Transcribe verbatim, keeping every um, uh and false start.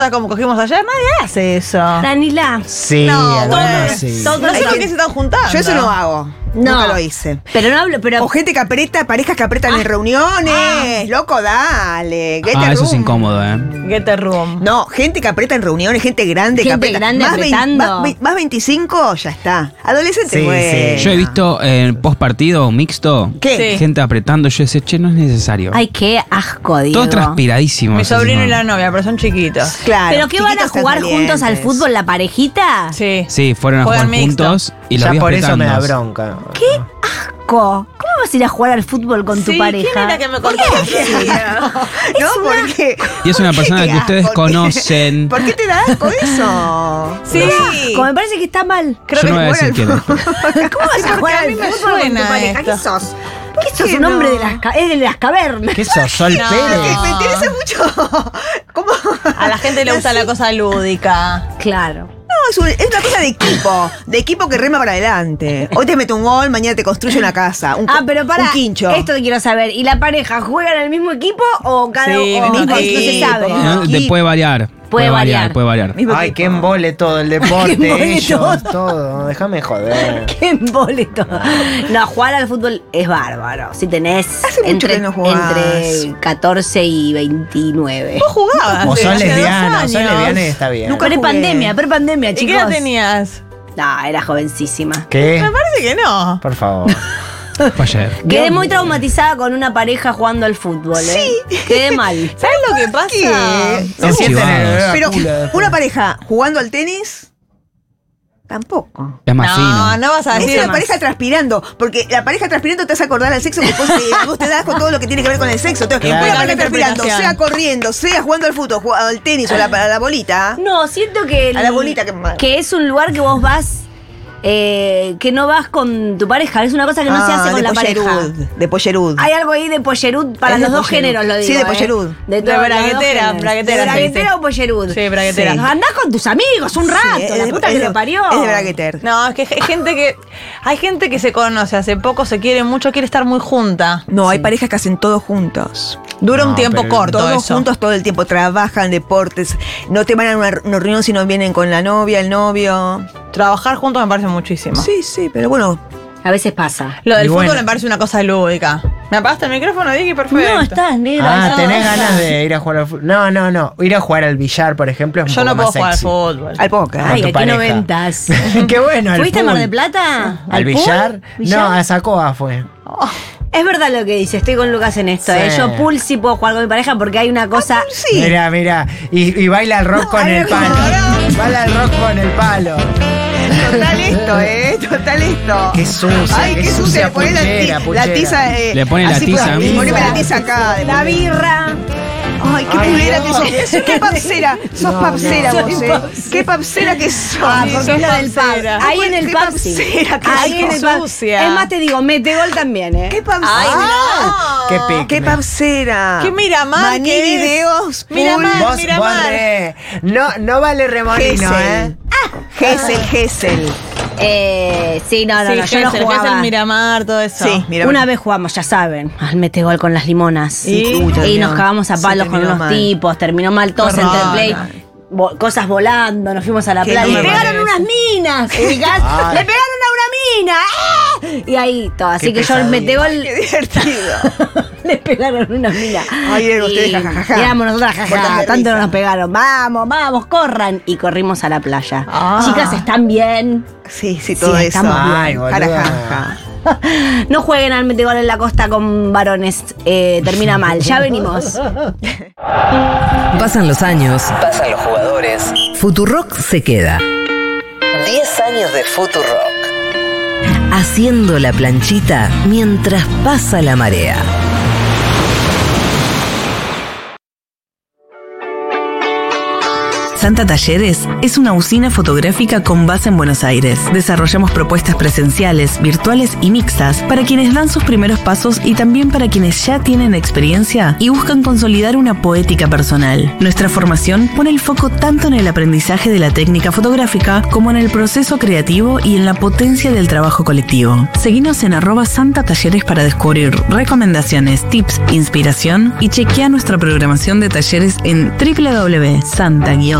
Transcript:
como cogimos ayer, nadie hace eso. Danila. Sí, No, algunas todos- sí. todos- No sé por qué se están juntando. Yo eso no hago. No. Nunca lo hice. Pero no hablo, pero. O gente que aprieta, parejas que apretan en reuniones. Loco, dale. Get Ah, the eso es room. incómodo, ¿eh? Get the room. No, gente que aprieta en reuniones, gente grande que Gente aprieta. grande más, vein- apretando. más, vein- más veinticinco, ya está. Adolescente, Sí, bueno. sí. Yo he visto en post partido mixto ¿Qué? Sí. gente apretando. Yo decía, che, no es necesario. Ay, qué asco, Diego. Todo transpiradísimo. Mi así, sobrino ¿no? y la novia, pero son chiquitos. Claro. ¿Pero qué van a chiquitos jugar calientes. juntos al fútbol la parejita? Sí. Sí, fueron a Juegan jugar mixto. juntos y los Ya vi por eso me da apretando. bronca. ¿Qué asco? ¿Cómo vas a ir a jugar al fútbol con tu Sí, pareja? ¿quién era que me contó? No, porque. Y es una ¿por qué persona te que da ustedes asco? conocen. ¿Por qué te da asco eso? Sí. Como me parece que está mal. Creo Yo que no voy a jugar decir al quién es. fútbol. ¿Cómo vas a porque jugar a al mí me fútbol con tu suena pareja? esto. ¿Qué sos? ¿Qué sos? qué Un hombre no? de las, ca- es de las cavernas. ¿Qué sos? Sol No. Pérez. Me interesa mucho. ¿Cómo? A la gente le gusta la cosa lúdica. Claro. No, es, un- es una cosa de equipo. De equipo que rema para adelante. Hoy te mete un gol, mañana te construye una casa. Un, Ah, pero para. un quincho. Esto te quiero saber. ¿Y la pareja juega en el mismo equipo o cada Sí, o- mismo no se equipo. sabe? No, Equipo. de- puede variar. Puede variar. Puede variar. Mismo Ay, equipo. qué embole todo el deporte, embole ellos, todo. todo. Déjame joder. Qué embole todo. No, jugar al fútbol es bárbaro. Si tenés Hace mucho entre, que no jugás. entre catorce y veintinueve. Vos jugabas. O hace- son hace dos lesbiana, o son años. lesbiana y está bien. Nunca Pre jugué. pandemia, pre pandemia, ¿Y chicos. qué edad tenías? No, era jovencísima. ¿Qué? Me parece que no. Por favor. Fue ayer. Quedé muy traumatizada con una pareja jugando al fútbol, ¿eh? Quedé mal. ¿Sabes lo que pasa? ¿Qué? Se sienten en el olor a Pero culo después. una pareja jugando al tenis, tampoco. Es más No, fino. no vas a Es decir una más. pareja transpirando, porque la pareja transpirando te hace acordar al sexo que después te, vos te das con todo lo que tiene que ver con el sexo. Entonces, Claro. una pareja Buena transpirando, interpretación. sea corriendo, sea jugando al fútbol, jugando al tenis o a la, a la bolita. No, siento que. el- A la bolita que- que es un lugar que vos vas. eh, que no vas con tu pareja. Es una cosa que no se Ah, hace con de la pareja. pollerud, de pollerud. Hay algo ahí de pollerud para Es los de dos pollerud. géneros, lo digo. Sí, de ¿eh? pollerud. De, De todos los dos braguetera, géneros. braguetera, ¿De sí, braguetera sí. o pollerud? Sí, braguetera. Sí. Andás con tus amigos un rato, Sí, la es- puta es que de- lo parió. Es de bragueter. No, es que hay gente que. Hay gente que se conoce hace poco, se quiere mucho, quiere estar muy junta. No, hay parejas que hacen todo juntos. Dura un No, tiempo pero corto Todos eso. juntos todo el tiempo, trabajan, deportes, no te van a una, una reunión si no vienen con la novia, el novio. Trabajar juntos me parece muchísimo. Sí, sí, pero bueno, A veces pasa. Lo del Y fútbol bueno. me parece una cosa lúdica. ¿Me apagaste el micrófono, Vicky? Perfecto. No, estás negra. Ah, no. ¿tenés ganas de ir a jugar al fútbol? No, no, no. Ir a jugar al billar, por ejemplo, es un Yo no poco puedo más jugar al sexy. fútbol. al póker. Ay, tu aquí pareja. noventas. Qué bueno. al ¿Fuiste a Mar pool. del Plata? ¿Al pool? billar? ¿Billar? No, a Sacoa fue. Es verdad lo que dice, estoy con Lucas en esto. Sí. ¿eh? Yo pool sí puedo jugar con mi pareja porque hay una cosa. Sí. Mira, mira. Y, y baila el rock con ay, el no, palo. no. Baila el rock con el palo. Total esto, ¿eh? Total esto. Qué sucia, Ay, qué qué sucia. sucia, Le pone la, puchera, ti- puchera. la tiza. Eh, Le pone la así, tiza. pues, Poneme la tiza acá. de- La birra. Ay, qué Ay, pulera no. que sos. Qué papsera. Sos No, papsera no. vos, Soy eh. papsera. Qué papsera que sos. Ah, porque es la del pub. papsera. Ahí en el Qué pub sí. papsera que Ahí en sos. el pub. Sucia. Es más, te digo, mete gol también, ¿eh? Qué papsera. Ay, no. Qué pic. Qué papsera. Qué Miramar Maní que es. videos. Miramar. full. Vos, mira vos mal. re- no, no vale remolino, Gesell. ¿eh? Gesell, Gesell. Eh, sí, no, no, Sí, no, yo no Gesell, jugaba. Gesell, Miramar, todo eso. Sí, mira. Una vez jugamos, ya saben, al mete gol con las limonas. Y- Y, Uy, terminó. nos cagamos a Sí, palos con terminó unos mal. tipos, terminó mal todos Qué en raro. play. Vo- cosas volando, nos fuimos a la Qué playa. Le lindo. pegaron unas minas, ubicás. Ay. Le pegaron a una mina. ¡Ah! Y ahí todo. Así Qué que yo pesadilla. mete gol. Qué divertido. Le pegaron una mina. Ay, eran ustedes, Y- jajaja. y éramos nosotras, Muertas jajaja. de Tanto risa. nos pegaron. Vamos, vamos, corran. Y corrimos a la playa. Ah. Chicas, ¿están bien? Sí, sí, todo Sí, eso. estamos bien. Ay, boluda. Jarajaja. No jueguen al metegol en la costa con varones. Eh, termina mal. Ya venimos. Pasan los años, Pasan los jugadores. Futurock se queda, diez años de Futurock. haciendo la planchita mientras pasa la marea. Santa Talleres es una usina fotográfica con base en Buenos Aires. Desarrollamos propuestas presenciales, virtuales y mixtas para quienes dan sus primeros pasos y también para quienes ya tienen experiencia y buscan consolidar una poética personal. Nuestra formación pone el foco tanto en el aprendizaje de la técnica fotográfica como en el proceso creativo y en la potencia del trabajo colectivo. Seguinos en arroba Santa Talleres para descubrir recomendaciones, tips, inspiración y chequea nuestra programación de talleres en doble u doble u doble u punto santa